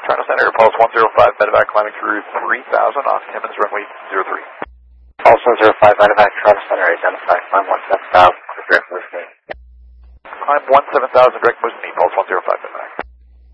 Toronto Center, Pulse 105, medevac climbing through 3000 off Timmins runway 03. Pulse 105, medevac Toronto Center, identified, climb 17000, direct with me. Climb 17000, direct with me, Pulse 105.